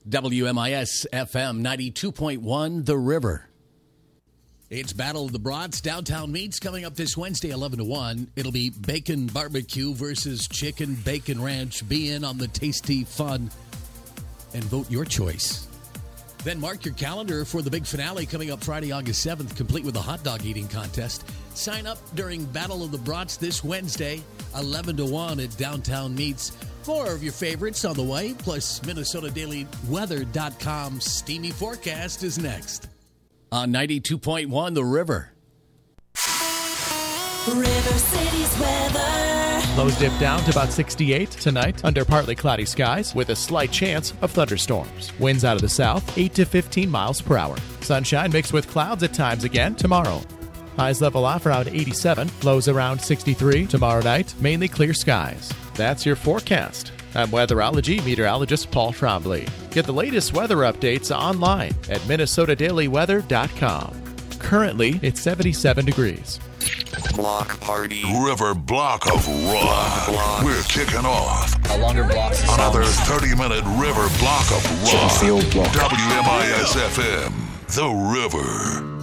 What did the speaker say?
WMIS FM 92.1 The River. It's Battle of the Brats. Downtown Meats coming up this Wednesday, 11 to 1. It'll be bacon barbecue versus chicken bacon ranch. Be in on the tasty fun and vote your choice. Then mark your calendar for the big finale coming up Friday, August 7th, complete with a hot dog eating contest. Sign up during Battle of the Brats this Wednesday, 11 to 1 at Downtown Meats. More of your favorites on the way, plus MinnesotaDailyWeather.com's steamy forecast is next. On 92.1 The River. River City's weather. Lows dip down to about 68 tonight under partly cloudy skies with a slight chance of thunderstorms. Winds out of the south, 8 to 15 miles per hour. Sunshine mixed with clouds at times again tomorrow. Highs level off around 87, lows around 63 tomorrow night, mainly clear skies. That's your forecast. I'm weatherology meteorologist Paul Trombley. Get the latest weather updates online at MinnesotaDailyWeather.com. Currently, it's 77 degrees. Block party. River block of rock. We're kicking off a longer block. Another 30-minute River block of rock. Field block. WMIS FM, The River.